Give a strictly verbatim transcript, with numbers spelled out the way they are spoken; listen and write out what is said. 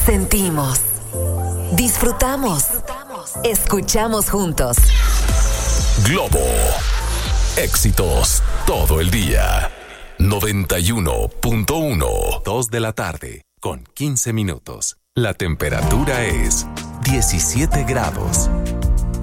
Sentimos, disfrutamos, escuchamos juntos. Globo. Éxitos todo el día. noventa y uno punto uno. dos de la tarde con quince minutos. La temperatura es diecisiete grados.